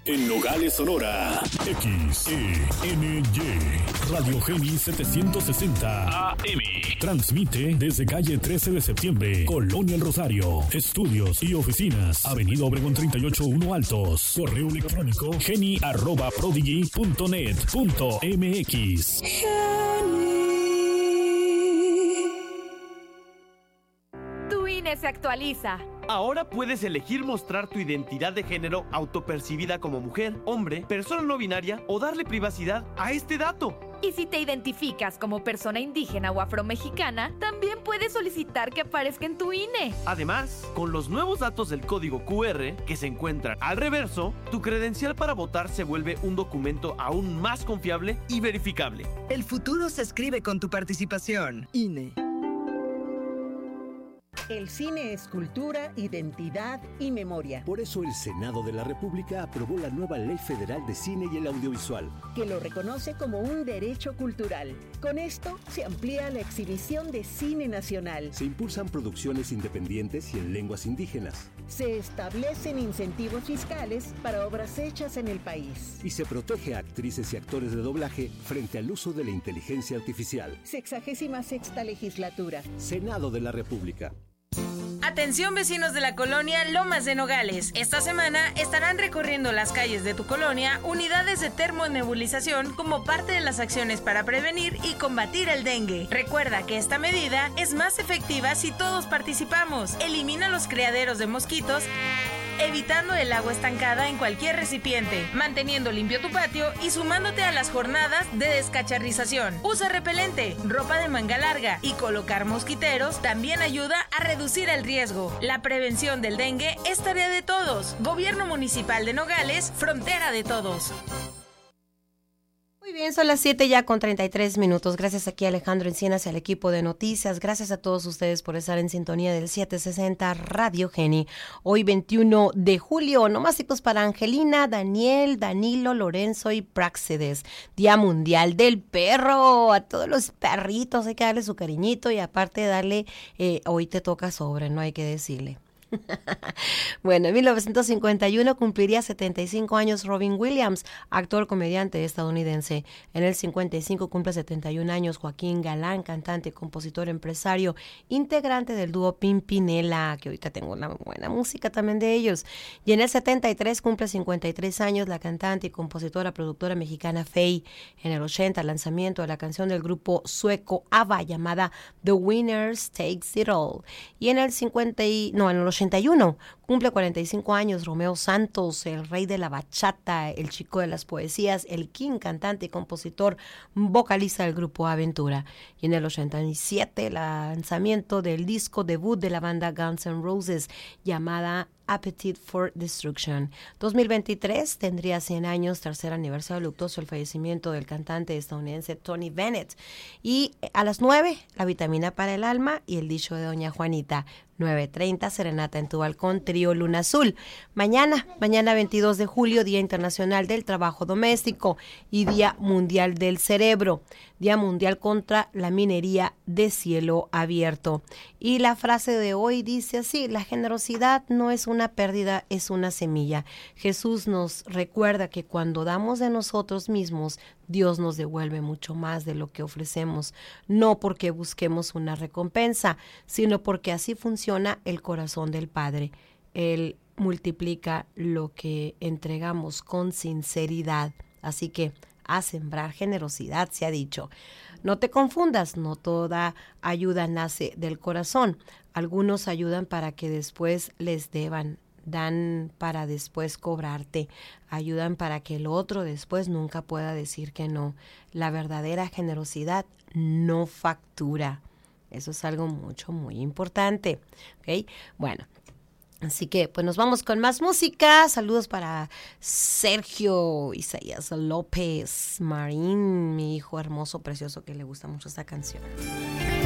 En Nogales, Sonora, XENY, Radio Geni 760 AM. Transmite desde calle 13 de septiembre, Colonia El Rosario. Estudios y oficinas, Avenida Obregón 38-1 Altos. Correo electrónico geni@prodigy.net.mx. Tu INE se actualiza. Ahora puedes elegir mostrar tu identidad de género autopercibida como mujer, hombre, persona no binaria o darle privacidad a este dato. Y si te identificas como persona indígena o afromexicana, también puedes solicitar que aparezca en tu INE. Además, con los nuevos datos del código QR que se encuentran al reverso, tu credencial para votar se vuelve un documento aún más confiable y verificable. El futuro se escribe con tu participación. INE. El cine es cultura, identidad y memoria. Por eso el Senado de la República aprobó la nueva Ley Federal de Cine y el Audiovisual, que lo reconoce como un derecho cultural. Con esto se amplía la exhibición de cine nacional. Se impulsan producciones independientes y en lenguas indígenas. Se establecen incentivos fiscales para obras hechas en el país. Y se protege a actrices y actores de doblaje frente al uso de la inteligencia artificial. 66ª legislatura. Senado de la República. Atención vecinos de la colonia Lomas de Nogales. Esta semana estarán recorriendo las calles de tu colonia unidades de termonebulización como parte de las acciones para prevenir y combatir el dengue. Recuerda que esta medida es más efectiva si todos participamos. Elimina los criaderos de mosquitos, evitando el agua estancada en cualquier recipiente, manteniendo limpio tu patio y sumándote a las jornadas de descacharrización. Usa repelente, ropa de manga larga y colocar mosquiteros también ayuda a reducir el riesgo. La prevención del dengue es tarea de todos. Gobierno Municipal de Nogales, frontera de todos. Muy bien, son las 7 ya con 33 minutos. Gracias aquí a Alejandro Encinas y al equipo de noticias. Gracias a todos ustedes por estar en sintonía del 760 Radio Geni. Hoy 21 de julio, nomáticos para Angelina, Daniel, Danilo, Lorenzo y Praxedes. Día Mundial del Perro. A todos los perritos hay que darle su cariñito y aparte darle, hoy te toca sobre, no hay que decirle. Bueno, en 1951 cumpliría 75 años Robin Williams, actor comediante estadounidense. En el 55 cumple 71 años Joaquín Galán, cantante, compositor, empresario, integrante del dúo Pimpinela, que ahorita tengo una buena música también de ellos. Y en el 73 cumple 53 años la cantante y compositora, productora mexicana Faye. En el 80, lanzamiento de la canción del grupo sueco ABBA llamada The Winners Takes It All. Y en el 81 cumple 45 años Romeo Santos, el rey de la bachata, el chico de las poesías, el king, cantante y compositor, vocalista del grupo Aventura. Y en el 87, el lanzamiento del disco debut de la banda Guns N' Roses llamada Appetite for Destruction. 2023 tendría 100 años, tercer aniversario luctuoso el fallecimiento del cantante estadounidense Tony Bennett. Y a las 9, la vitamina para el alma y el dicho de doña Juanita. 9:30, serenata en tu balcón, trío Luna Azul. Mañana 22 de julio, Día Internacional del Trabajo Doméstico y Día Mundial del Cerebro. Día Mundial contra la minería de cielo abierto. Y la frase de hoy dice así: la generosidad no es una pérdida, es una semilla. Jesús nos recuerda que cuando damos de nosotros mismos, Dios nos devuelve mucho más de lo que ofrecemos, no porque busquemos una recompensa, sino porque así funciona el corazón del Padre. Él multiplica lo que entregamos con sinceridad. Así que a sembrar generosidad, se ha dicho. No te confundas, no toda ayuda nace del corazón. Algunos ayudan para que después les deban. Dan para después cobrarte, ayudan para que el otro después nunca pueda decir que no. La verdadera generosidad no factura. Eso es algo muy importante. ¿Ok? Bueno, así que pues nos vamos con más música. Saludos para Sergio Isaías López Marín, mi hijo hermoso, precioso, que le gusta mucho esta canción.